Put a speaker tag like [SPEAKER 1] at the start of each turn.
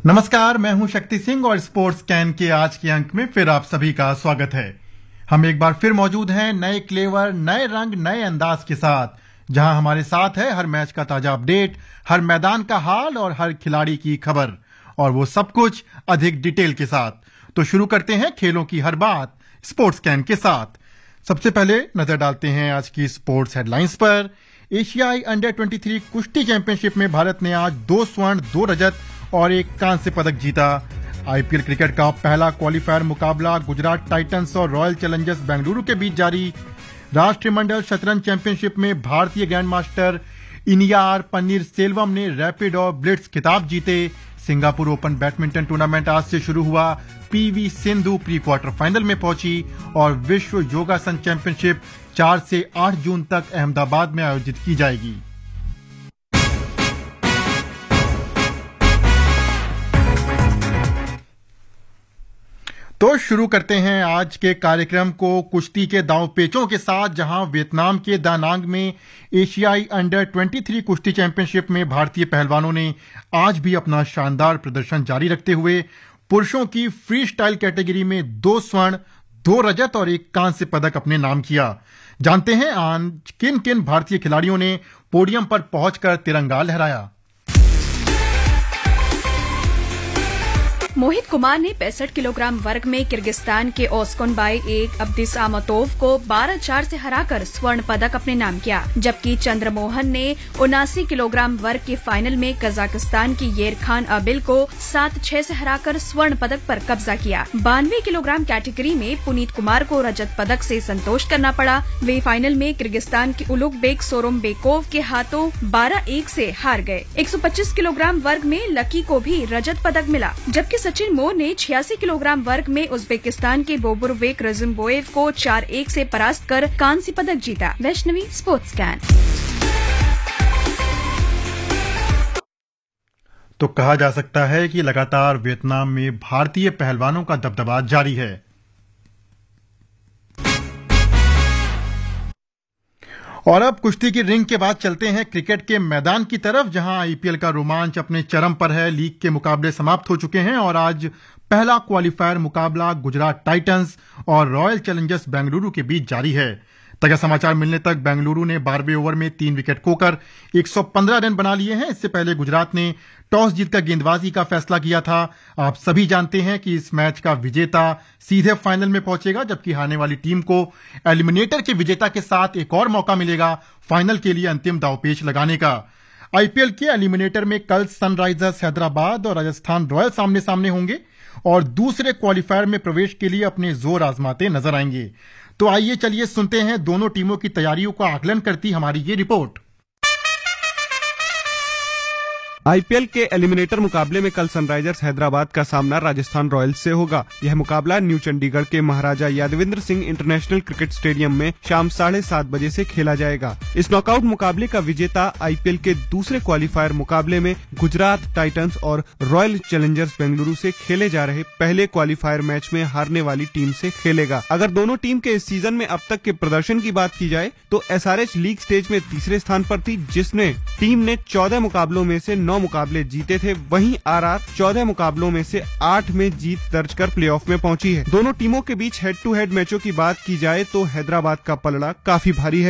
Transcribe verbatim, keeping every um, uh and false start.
[SPEAKER 1] नमस्कार, मैं हूं शक्ति सिंह और स्पोर्ट्स कैन के आज के अंक में फिर आप सभी का स्वागत है। हम एक बार फिर मौजूद हैं नए क्लेवर, नए रंग, नए अंदाज के साथ, जहां हमारे साथ है हर मैच का ताजा अपडेट, हर मैदान का हाल और हर खिलाड़ी की खबर, और वो सब कुछ अधिक डिटेल के साथ। तो शुरू करते हैं खेलों की हर बात स्पोर्ट्स कैन के साथ। सबसे पहले नजर डालते हैं आज की स्पोर्ट्स हेडलाइंस पर। एशियाई अंडर तेईस कुश्ती चैंपियनशिप में भारत ने आज दो स्वर्ण, दो रजत और एक कांस्य पदक जीता। आईपीएल क्रिकेट का पहला क्वालिफायर मुकाबला गुजरात टाइटंस और रॉयल चैलेंजर्स बेंगलुरु के बीच जारी। राष्ट्रमंडल शतरंज चैंपियनशिप में भारतीय ग्रैंड मास्टर इनियार पन्नीर सेल्वम ने रैपिड और ब्लिट्ज खिताब जीते। सिंगापुर ओपन बैडमिंटन टूर्नामेंट आज से शुरू हुआ। PV Sindhu pre quarter final में पहुंची और विश्व योगासन चैंपियनशिप चार से आठ जून तक अहमदाबाद में आयोजित की जाएगी। तो शुरू करते हैं आज के कार्यक्रम को कुश्ती के दांव पेचों के साथ, जहां वियतनाम के दानांग में एशियाई अंडर तेईस कुश्ती चैंपियनशिप में भारतीय पहलवानों ने आज भी अपना शानदार प्रदर्शन जारी रखते हुए पुरुषों की फ्री स्टाइल कैटेगरी में दो स्वर्ण, दो रजत और एक कांस्य पदक अपने नाम किया। जानते हैं आज किन किन भारतीय खिलाड़ियों ने पोडियम पर पहुंचकर तिरंगा लहराया।
[SPEAKER 2] मोहित कुमार ने पैंसठ किलोग्राम वर्ग में किर्गिस्तान के ओस्कोनबाई एक अब्दिस आमतोव को बारह चार से हराकर स्वर्ण पदक अपने नाम किया, जबकि चंद्रमोहन ने उनासी किलोग्राम वर्ग के फाइनल में कजाकिस्तान की येरखान अबिल को सात छह से हराकर स्वर्ण पदक पर कब्जा किया। बानवे किलोग्राम कैटेगरी में पुनीत कुमार को रजत पदक से संतोष करना पड़ा। वे फाइनल में किर्गिस्तान के उलुगबेक सोरोम्बेकोव के हाथों बारह एक से हार गए। एक सौ पच्चीस किलोग्राम वर्ग में लकी को भी रजत पदक मिला, जबकि सचिन मोर ने छियासी किलोग्राम वर्ग में उज्बेकिस्तान के बोबुरबेक रजुम्बोएव को चार एक से परास्त कर कांस्य पदक जीता। Vaishnavi, sports can.
[SPEAKER 1] तो कहा जा सकता है कि लगातार वियतनाम में भारतीय पहलवानों का दबदबा जारी है। और अब कुश्ती की रिंग के बाद चलते हैं क्रिकेट के मैदान की तरफ, जहां आईपीएल का रोमांच अपने चरम पर है। लीग के मुकाबले समाप्त हो चुके हैं और आज पहला क्वालिफायर मुकाबला गुजरात टाइटंस और रॉयल चैलेंजर्स बेंगलुरु के बीच जारी है। ताजा समाचार मिलने तक बेंगलुरु ने बारहवें ओवर में तीन विकेट खोकर एक सौ पंद्रह रन बना लिए हैं। इससे पहले गुजरात ने टॉस जीतकर गेंदबाजी का फैसला किया था। आप सभी जानते हैं कि इस मैच का विजेता सीधे फाइनल में पहुंचेगा, जबकि हारने वाली टीम को एलिमिनेटर के विजेता के साथ एक और मौका मिलेगा फाइनल के लिए अंतिम दांवपेच लगाने का। आईपीएल के एलिमिनेटर में कल सनराइजर्स हैदराबाद और राजस्थान रॉयल्स सामने सामने होंगे और दूसरे क्वालिफायर में प्रवेश के लिए अपने जोर आजमाते नजर आएंगे। तो आइए चलिए सुनते हैं दोनों टीमों की तैयारियों का आकलन करती हमारी ये रिपोर्ट।
[SPEAKER 3] आईपीएल के एलिमिनेटर मुकाबले में कल सनराइजर्स हैदराबाद का सामना राजस्थान रॉयल्स से होगा। यह मुकाबला न्यू चंडीगढ़ के महाराजा Yadvindra Singh international cricket stadium में शाम साढ़े सात बजे से खेला जाएगा। इस नॉकआउट मुकाबले का विजेता आईपीएल के दूसरे क्वालिफायर मुकाबले में गुजरात टाइटंस और रॉयल चैलेंजर्स बेंगलुरु से खेले जा रहे पहले क्वालिफायर मैच में हारने वाली टीम से खेलेगा। अगर दोनों टीम के इस सीजन में अब तक के प्रदर्शन की बात की जाए तो एसआरएच लीग स्टेज में तीसरे स्थान पर थी, जिसने टीम ने चौदह मुकाबलों में से नौ मुकाबले जीते थे। वहीं आरआर चौदह मुकाबलों में से आठ में जीत दर्ज कर प्लेऑफ में पहुंची है। दोनों टीमों के बीच हेड टू हेड मैचों की बात की जाए तो हैदराबाद का पलड़ा काफी भारी है।